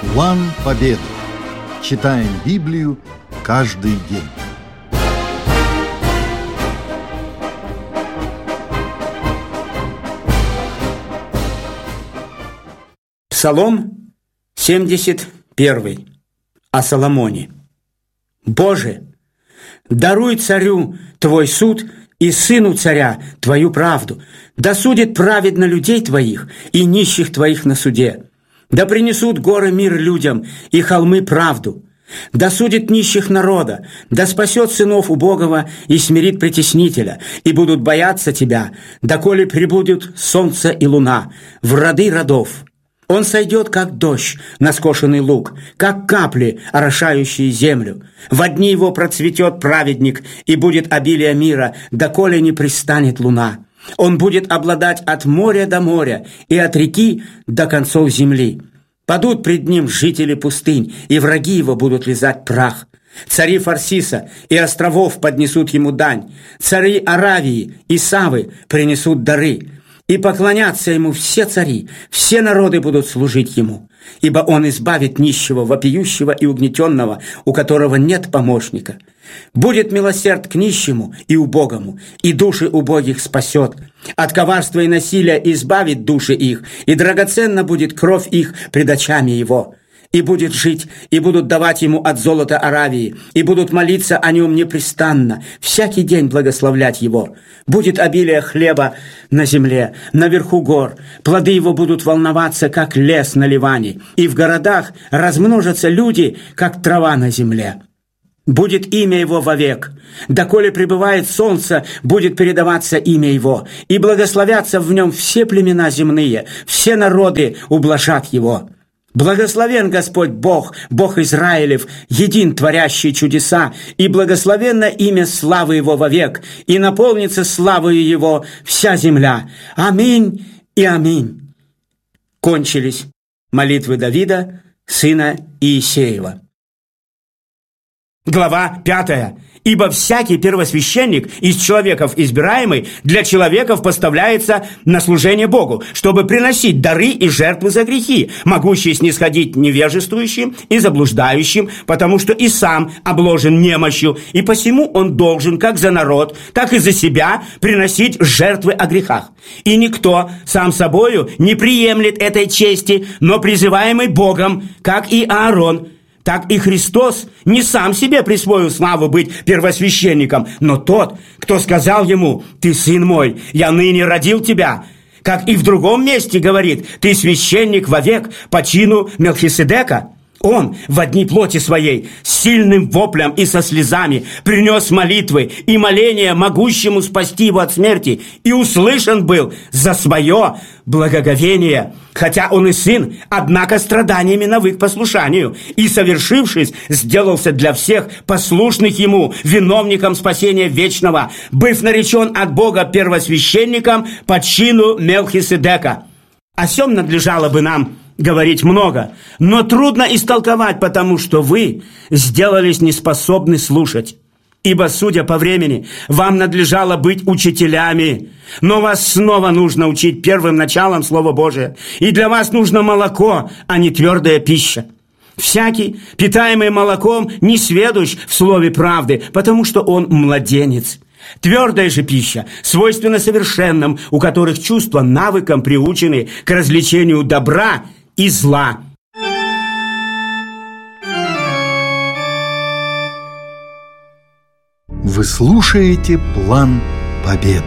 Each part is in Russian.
План Победы. Читаем Библию каждый день. Псалом 71 о Соломоне. Боже, даруй царю Твой суд и сыну царя Твою правду. Да судит праведно людей Твоих и нищих Твоих на суде. Да принесут горы мир людям и холмы правду. Да судит нищих народа, да спасет сынов убогого и смирит притеснителя, и будут бояться Тебя, доколе прибудут солнце и луна в роды родов. Он сойдет, как дождь на скошенный луг, как капли, орошающие землю. Во дни его процветет праведник, и будет обилие мира, доколе не пристанет луна. Он будет обладать от моря до моря и от реки до концов земли. Падут пред ним жители пустынь, и враги его будут лизать прах. Цари Фарсиса и островов поднесут ему дань. Цари Аравии и Савы принесут дары. И поклонятся ему все цари, все народы будут служить ему. Ибо он избавит нищего, вопиющего и угнетенного, у которого нет помощника. Будет милосерд к нищему и убогому, и души убогих спасет. От коварства и насилия избавит души их, и драгоценна будет кровь их пред очами его. И будет жить, и будут давать ему от золота Аравии, и будут молиться о нем непрестанно, всякий день благословлять его. Будет обилие хлеба на земле, наверху гор, плоды его будут волноваться, как лес на Ливане, и в городах размножатся люди, как трава на земле. Будет имя его вовек, доколе пребывает солнце, будет передаваться имя его, и благословятся в нем все племена земные, все народы ублажат его. Благословен Господь Бог, Бог Израилев, един творящий чудеса, и благословенно имя славы Его вовек, и наполнится славою Его вся земля. Аминь и аминь. Кончились молитвы Давида, сына Иисеева. Глава 5. «Ибо всякий первосвященник из человеков избираемый для человеков поставляется на служение Богу, чтобы приносить дары и жертвы за грехи, могущие снисходить невежествующим и заблуждающим, потому что и сам обложен немощью, и посему он должен как за народ, так и за себя приносить жертвы о грехах. И никто сам собою не приемлет этой чести, но призываемый Богом, как и Аарон, так и Христос не сам себе присвоил славу быть первосвященником, но тот, кто сказал ему: «Ты сын мой, я ныне родил тебя». Как и в другом месте говорит: «Ты священник вовек по чину Мелхиседека». Он в дни плоти своей с сильным воплем и со слезами принес молитвы и моления могущему спасти его от смерти, и услышан был за свое благоговение. Хотя он и сын, однако страданиями навык послушанию, и, совершившись, сделался для всех послушных ему виновником спасения вечного, быв наречен от Бога первосвященником по чину Мелхиседека. О сем надлежало бы нам говорить много, но трудно истолковать, потому что вы сделались неспособны слушать. Ибо, судя по времени, вам надлежало быть учителями, но вас снова нужно учить первым началом Слова Божия, и для вас нужно молоко, а не твердая пища. Всякий, питаемый молоком, не сведущ в слове правды, потому что он младенец. Твердая же пища свойственна совершенным, у которых чувства навыком приучены к развлечению добра и зла. Вы слушаете «План Победы».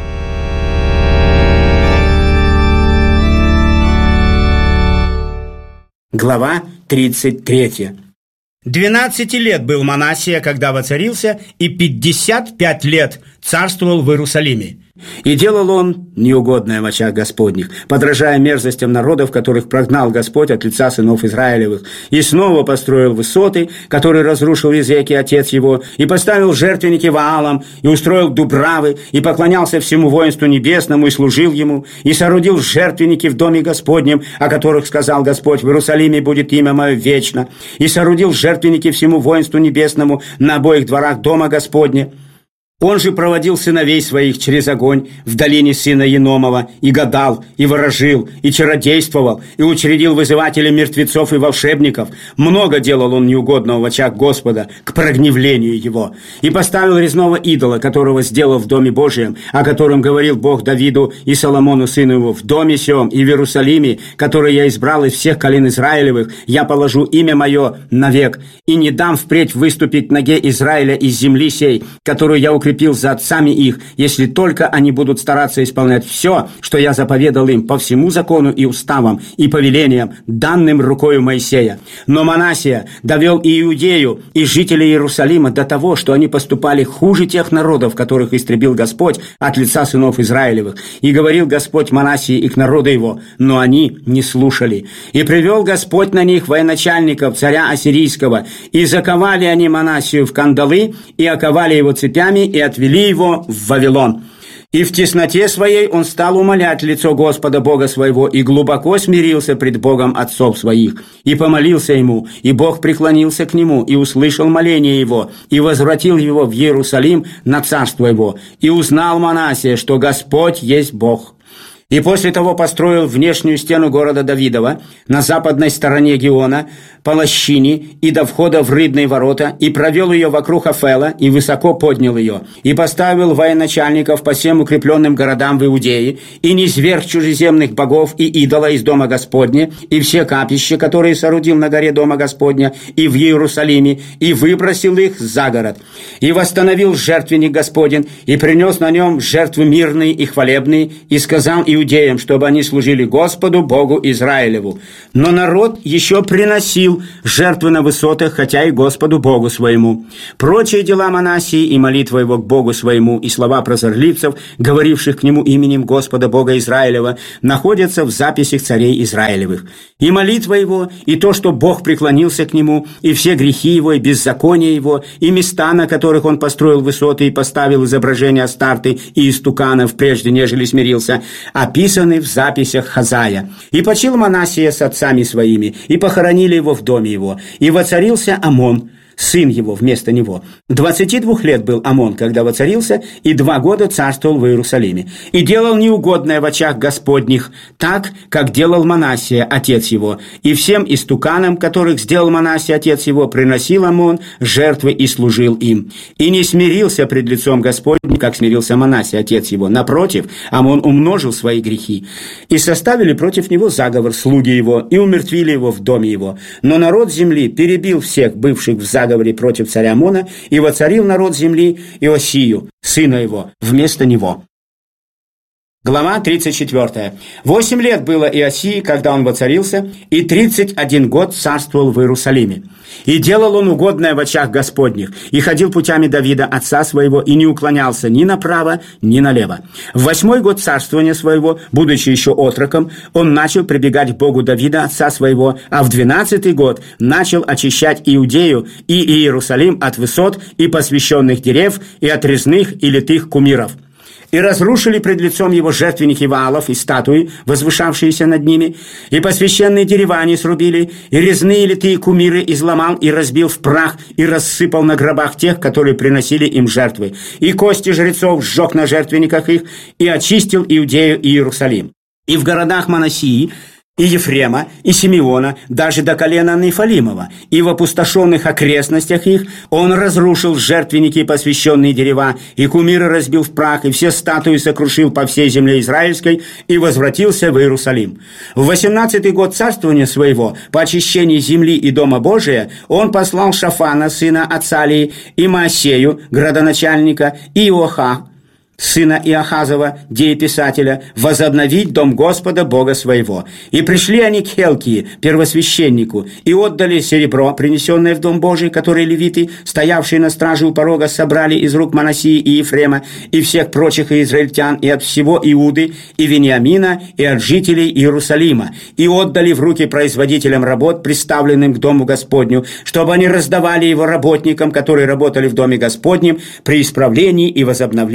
Глава 33. 12 лет был Манассия, когда воцарился, и 55 лет царствовал в Иерусалиме. И делал он неугодное в очах Господних, подражая мерзостям народов, которых прогнал Господь от лица сынов Израилевых, и снова построил высоты, которые разрушил Езеки, отец его, и поставил жертвенники Ваалам, и устроил дубравы, и поклонялся всему воинству небесному, и служил ему, и соорудил жертвенники в доме Господнем, о которых сказал Господь: в Иерусалиме будет имя мое вечно, и соорудил жертвенники всему воинству небесному на обоих дворах дома Господня. Он же проводил сыновей своих через огонь в долине сына Еномова, и гадал, и ворожил, и чародействовал, и учредил вызывателя мертвецов и волшебников. Много делал он неугодного в очах Господа к прогневлению его. И поставил резного идола, которого сделал в Доме Божием, о котором говорил Бог Давиду и Соломону сыну его: в доме сем и в Иерусалиме, который я избрал из всех колен Израилевых, я положу имя мое навек, и не дам впредь выступить ноге Израиля из земли сей, которую я укрепил за отцами их, если только они будут стараться исполнять все, что я заповедал им по всему закону и уставам и повелениям, данным рукою Моисея. Но Манассия довел и Иудею, и жителей Иерусалима до того, что они поступали хуже тех народов, которых истребил Господь от лица сынов Израилевых. И говорил Господь Манассии и к народу его, но они не слушали. И привел Господь на них военачальников царя Ассирийского, и заковали они Манассию в кандалы, и оковали его цепями, и отвели его в Вавилон. И в тесноте своей он стал умолять лицо Господа Бога своего, и глубоко смирился пред Богом отцов своих, и помолился ему, и Бог преклонился к нему, и услышал моление его, и возвратил его в Иерусалим на царство его, и узнал Манассия, что Господь есть Бог. И после того построил внешнюю стену города Давидова на западной стороне Гиона, по лощине и до входа в Рыбные ворота, и провел ее вокруг Афела, и высоко поднял ее, и поставил военачальников по всем укрепленным городам в Иудее, и низверг чужеземных богов и идола из Дома Господня, и все капища, которые соорудил на горе Дома Господня, и в Иерусалиме, и выбросил их за город, и восстановил жертвенник Господень, и принес на нем жертвы мирные и хвалебные, и сказал иудеям, чтобы они служили Господу Богу Израилеву. Но народ еще приносил жертвы на высотах, хотя и Господу Богу своему. Прочие дела Манассии и молитва его к Богу своему, и слова прозорливцев, говоривших к нему именем Господа Бога Израилева, находятся в записях царей Израилевых. И молитва его, и то, что Бог преклонился к нему, и все грехи его, и беззакония его, и места, на которых он построил высоты и поставил изображения Астарты и истуканов, прежде нежели смирился, описаны в записях Хазая. И почил Манассия с отцами своими, и похоронили его в доме его, и воцарился Амон, сын его вместо него. 22 лет был Амон, когда воцарился, и 2 года царствовал в Иерусалиме. И делал неугодное в очах Господних, так, как делал Манассия, отец его. И всем истуканам, которых сделал Манассия, отец его, приносил Амон жертвы и служил им. И не смирился пред лицом Господним, как смирился Манассия, отец его. Напротив, Амон умножил свои грехи. И составили против него заговор слуги его, и умертвили его в доме его. Но народ земли перебил всех бывших в заговоре против царя Амона, и воцарил народ земли Иосию, сына его, вместо него. Глава 34. 8 лет было Иосии, когда он воцарился, и 31 год царствовал в Иерусалиме. И делал он угодное в очах Господних, и ходил путями Давида, отца своего, и не уклонялся ни направо, ни налево. В 8-й год царствования своего, будучи еще отроком, он начал прибегать к Богу Давида, отца своего, а в 12-й год начал очищать Иудею и Иерусалим от высот и посвященных дерев, и от резных и литых кумиров. И разрушили пред лицом его жертвенники Ваалов и статуи, возвышавшиеся над ними, и посвященные дерева они срубили, и резные литые кумиры изломал и разбил в прах, и рассыпал на гробах тех, которые приносили им жертвы, и кости жрецов сжег на жертвенниках их, и очистил Иудею и Иерусалим. И в городах Манассии, и Ефрема, и Симеона, даже до колена Нефалимова, и в опустошенных окрестностях их он разрушил жертвенники и посвященные дерева, и кумиры разбил в прах, и все статуи сокрушил по всей земле израильской, и возвратился в Иерусалим. В 18-й год царствования своего, по очищении земли и дома Божия, он послал Шафана, сына Ацалии, и Маасею, градоначальника, и Иоха, сына Иохазова, дееписателя, возобновить дом Господа Бога своего. И пришли они к Хелкии, первосвященнику, и отдали серебро, принесенное в дом Божий, которое левиты, стоявшие на страже у порога, собрали из рук Манассии и Ефрема, и всех прочих израильтян, и от всего Иуды, и Вениамина, и от жителей Иерусалима, и отдали в руки производителям работ, представленным к дому Господню, чтобы они раздавали его работникам, которые работали в доме Господнем, при исправлении и возобновлении дома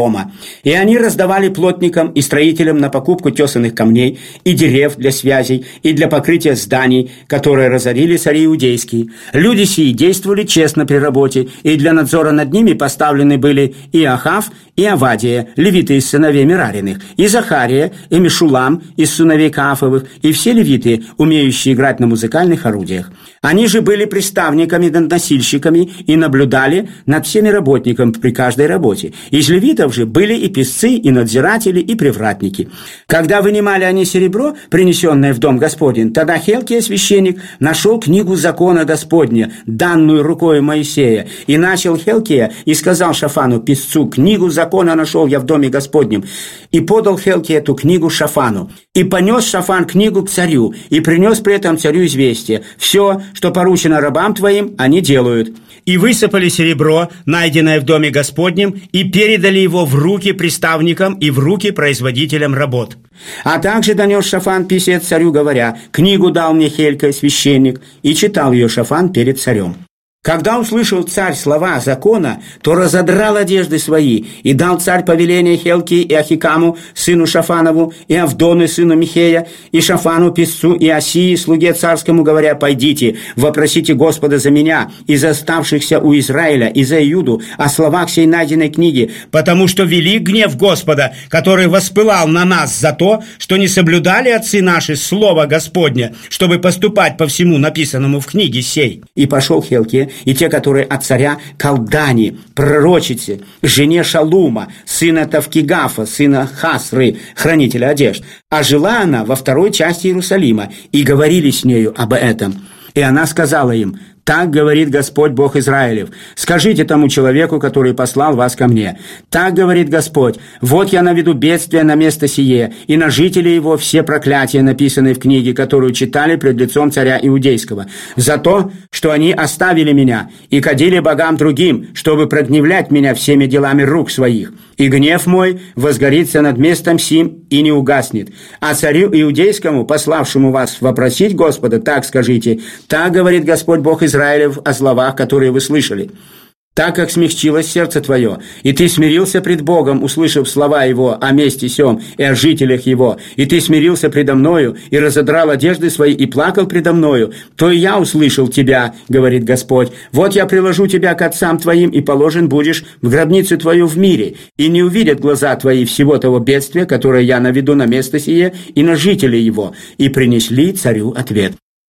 дома. И они раздавали плотникам и строителям на покупку тесаных камней и дерев для связей и для покрытия зданий, которые разорили цари иудейские. Люди сии действовали честно при работе, и для надзора над ними поставлены были и Ахав, и Авадия, левиты из сыновей Мерариных, и Захария, и Мешулам из сыновей Каафовых, и все левиты, умеющие играть на музыкальных орудиях. Они же были приставниками над носильщиками и наблюдали над всеми работниками при каждой работе. Из левитов же были и песцы, и надзиратели, и привратники. Когда вынимали они серебро, принесенное в дом Господень, тогда Хелкия, священник, нашел книгу закона Господня, данную рукой Моисея, и начал Хелкия и сказал Шафану, песцу: «Книгу закона нашел я в доме Господнем». И подал Хелкия эту книгу Шафану. И понес Шафан книгу к царю, и принес при этом царю известие: «Все, что поручено рабам твоим, они делают». И высыпали серебро, найденное в доме Господнем, и передали его в руки приставникам и в руки производителям работ. А также донес Шафан писец царю, говоря: «Книгу дал мне Хелькия, священник», и читал ее Шафан перед царем. Когда услышал царь слова закона, то разодрал одежды свои, и дал царь повеление Хелкии и Ахикаму, сыну Шафанову, и Авдону, сыну Михея, и Шафану, писцу, и Осии, слуге царскому, говоря: «Пойдите, вопросите Господа за меня и за оставшихся у Израиля, и за Иуду о словах сей найденной книги, потому что велик гнев Господа, который воспылал на нас за то, что не соблюдали отцы наши слово Господня, чтобы поступать по всему написанному в книге сей». И пошел Хелкия, и те, которые от царя Калдани, пророчице, жене Шалума, сына Тавкигафа, сына Хасры, хранителя одежд. А жила она во второй части Иерусалима, и говорили с нею об этом. И она сказала им: «Так говорит Господь Бог Израилев: скажите тому человеку, который послал вас ко мне: так говорит Господь: вот я наведу бедствие на место сие, и на жителей его все проклятия, написанные в книге, которую читали пред лицом царя Иудейского, за то, что они оставили меня и кадили богам другим, чтобы прогневлять меня всеми делами рук своих. И гнев мой возгорится над местом сим и не угаснет. А царю Иудейскому, пославшему вас вопросить Господа, так скажите: так говорит Господь Бог Израилев о словах, которые вы слышали. Так как смягчилось сердце твое, и ты смирился пред Богом, услышав слова Его о месте сем и о жителях Его, и ты смирился предо мною, и разодрал одежды свои, и плакал предо мною, то и я услышал тебя, говорит Господь. Вот я приложу тебя к отцам твоим, и положен будешь в гробницу твою в мире, и не увидят глаза твои всего того бедствия, которое я наведу на место сие и на жителей его». И принесли царю ответ.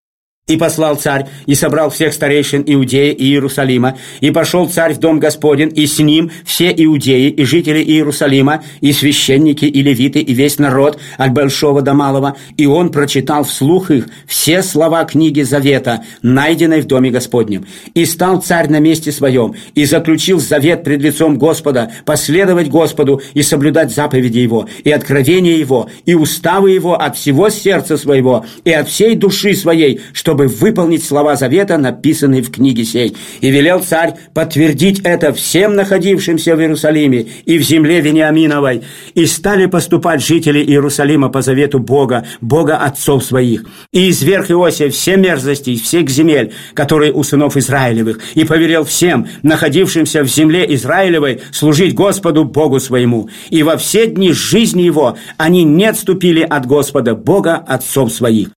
И послал царь, и собрал всех старейшин Иудеи и Иерусалима, и пошел царь в дом Господень, и с ним все иудеи и жители Иерусалима, и священники, и левиты, и весь народ, от большого до малого, и он прочитал вслух их все слова книги Завета, найденной в доме Господнем. И стал царь на месте своем, и заключил завет пред лицом Господа, последовать Господу и соблюдать заповеди Его, и откровения Его, и уставы Его от всего сердца своего, и от всей души своей, чтобы выполнить слова завета, написанные в книге сей. И велел царь подтвердить это всем находившимся в Иерусалиме и в земле Вениаминовой. И стали поступать жители Иерусалима по завету Бога, Бога отцов своих. И изверг Иосия все мерзости из всех земель, которые у сынов Израилевых, и повелел всем, находившимся в земле Израилевой, служить Господу Богу своему. И во все дни жизни его они не отступили от Господа, Бога отцов своих.